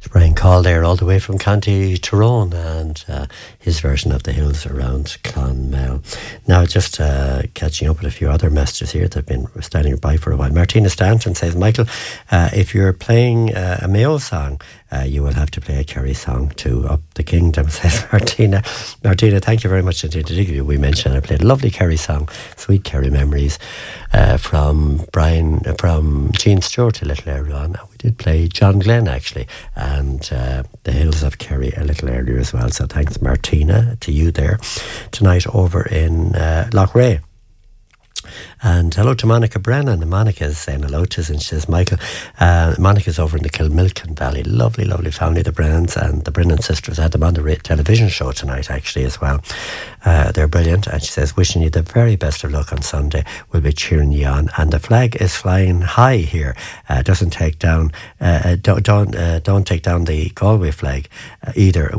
Brian Call there, all the way from County Tyrone, and his version of The Hills Around Clonmel. Now, just catching up with a few other messages here that have been standing by for a while. Martina Stanton says, Michael, if you're playing a Mayo song, you will have to play a Kerry song to Up the Kingdom, says Martina. Martina, thank you very much indeed. We mentioned I played a lovely Kerry song, Sweet Kerry Memories, from Gene Stewart a little earlier on. We did play John Glenn actually, and The Hills of Kerry a little earlier as well. So thanks, Martina, to you there tonight over in Loughrea. And hello to Monica Brennan. Monica is saying hello to us, and she says, Michael, Monica's over in the Kilmilkin Valley. Lovely, lovely family, the Brennans, and the Brennan sisters had them on the television show tonight actually as well. They're brilliant, and she says, wishing you the very best of luck on Sunday. We'll be cheering you on, and the flag is flying high here. Doesn't take down don't take down the Galway flag either.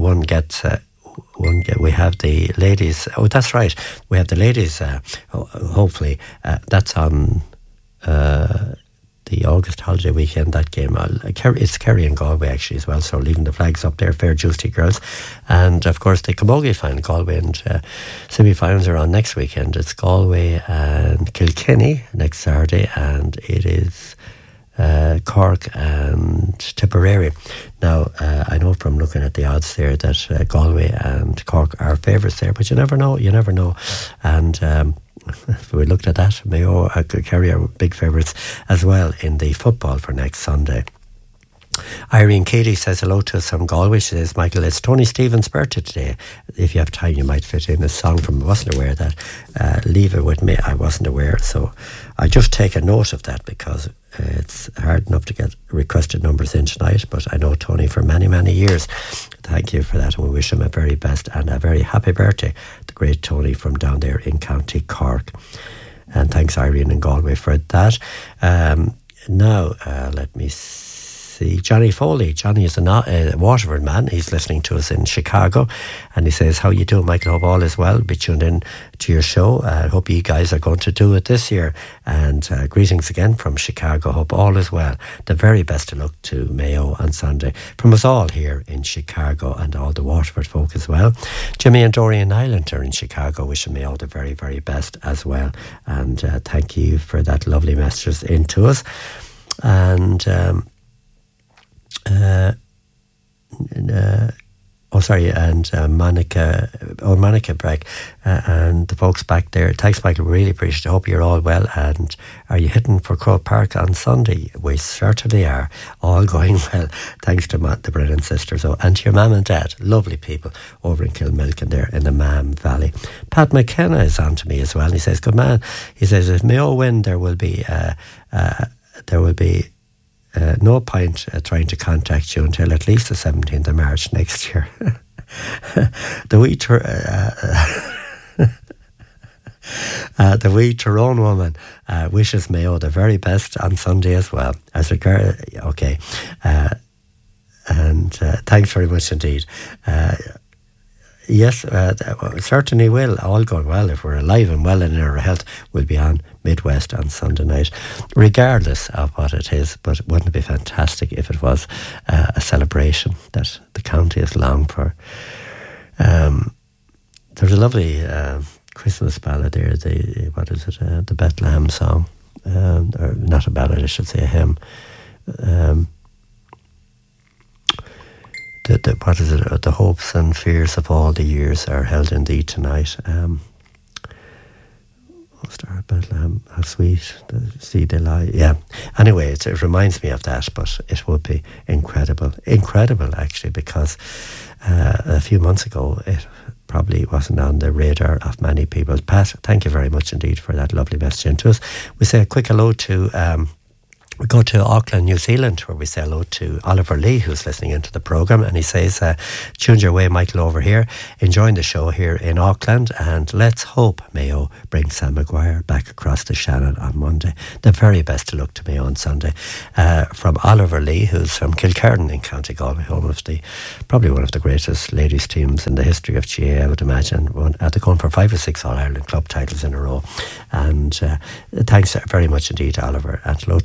We have the ladies. Oh, that's right. We have the ladies. Hopefully, that's on the August holiday weekend. That game. It's Kerry and Galway actually as well. So leaving the flags up there. Fair dues to girls. And of course the Camogie final, Galway and semi-finals are on next weekend. It's Galway and Kilkenny next Saturday, and it is Cork and Tipperary. Now, I know from looking at the odds there that Galway and Cork are favourites there, but you never know. And if we looked at that, Mayo, Kerry are big favourites as well in the football for next Sunday. Irene Katie says hello to us from Galway. She says, Michael, it's Tony Stevens' birthday today. If you have time, you might fit in a song from, I wasn't aware of that. Leave It With Me, I wasn't aware. So I just take a note of that because it's hard enough to get requested numbers in tonight, but I know Tony for many, many years. Thank you for that, and we wish him a very best and a very happy birthday, the great Tony from down there in County Cork. And thanks, Irene and Galway, for that. Now, let me see. Johnny Foley. Johnny is a Waterford man. He's listening to us in Chicago, and he says, how you doing, Michael? Hope all is well. Be tuned in to your show. I hope you guys are going to do it this year, and greetings again from Chicago. Hope all is well. The very best of luck to Mayo on Sunday from us all here in Chicago, and all the Waterford folk as well. Jimmy and Dorian Island are in Chicago, wishing me all the very, very best as well, and thank you for that lovely messages in to us. And Monica Breck and the folks back there. Thanks, Michael, really appreciate it. I hope you're all well. And are you heading for Croke Park on Sunday? We certainly are. All going well, thanks to the Brennan sisters. And to your mum and dad, lovely people over in Kilmilkin there in the Mam Valley. Pat McKenna is on to me as well. He says, good man. He says, if Mayo win, there will be no point trying to contact you until at least the 17th of March next year. The wee Tyrone woman wishes Mayo the very best on Sunday as well. Okay. And thanks very much indeed. Yes, certainly will. All going well. If we're alive and well and in our health, we'll be on Midwest on Sunday night, regardless of what it is. But wouldn't it be fantastic if it was a celebration that the county has longed for? There's a lovely Christmas ballad there. The Bethlehem song, or not a ballad, I should say, a hymn. The hopes and fears of all the years are held in thee tonight. Star Bethlehem, how sweet to see they lie. Yeah. Anyway, it reminds me of that, but it would be incredible actually, because a few months ago it probably wasn't on the radar of many people. Pat, thank you very much indeed for that lovely message into us. We say a quick hello to we go to Auckland, New Zealand, where we say hello to Oliver Lee, who's listening into the programme, and he says, tuned your way, Michael, over here, enjoying the show here in Auckland, and let's hope Mayo brings Sam Maguire back across the Shannon on Monday. The very best of luck to Mayo on Sunday. From Oliver Lee, who's from Kilkerran in County Galway, home of probably one of the greatest ladies teams in the history of GA, I would imagine. They're going for 5 or 6 All-Ireland club titles in a row. And thanks very much indeed, Oliver, and hello to your friend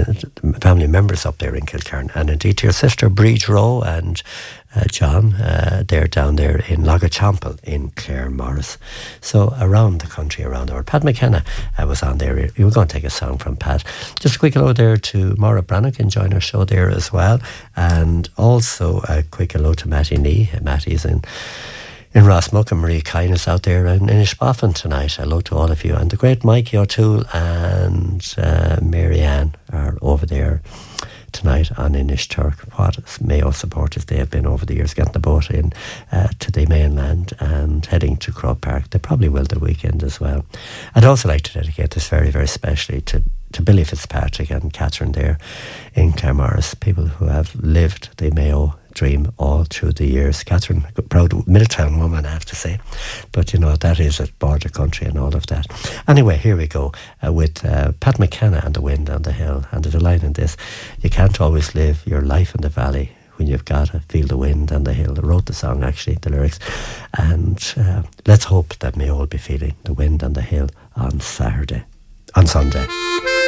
family members up there in Kilcairn, and indeed to your sister Bríd Rowe and John, they're down there in Logachampel in Claremorris. So around the country, around the world. Pat McKenna was on there. You were going to take a song from Pat. Just a quick hello there to Maura Brannock enjoying our show there as well. And also a quick hello to Matty Nee. Matty's in Rossmuck, and Marie Kine is out there in Inishboffin tonight. Hello to all of you. And the great Mikey O'Toole and Mary Ann are over there tonight on Inishturk. What Mayo supporters they have been over the years, getting the boat in to the mainland and heading to Croke Park. They probably will the weekend as well. I'd also like to dedicate this very, very specially to Billy Fitzpatrick and Catherine there in Claremorris, people who have lived the Mayo dream all through the years. Catherine, a proud Middletown woman, I have to say, but you know, that is a border country and all of that. Anyway, here we go with Pat McKenna and The Wind on the Hill, and there's a line in this: you can't always live your life in the valley when you've got to feel the wind on the hill. I wrote the song, actually, the lyrics, and let's hope that Mayo will be feeling the wind on the hill on Sunday.